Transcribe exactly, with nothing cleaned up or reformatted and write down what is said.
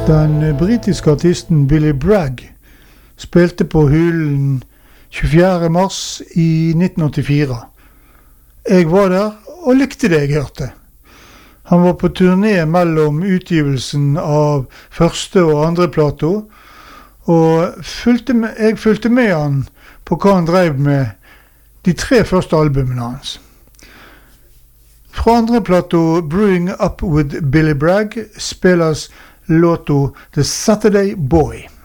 Den britiske artisten Billy Bragg spilte på Hylen tjuefjerde mars i nitten åttifire. Jeg var der og likte det jeg hørte. Han var på turné mellom utgivelsen av første og andre plato, og fulgte med, jeg fulgte med han på hva han drev med de tre første albumene hans. Fra andre plato Brewing Up with Billy Bragg spilles låto The Saturday Boy.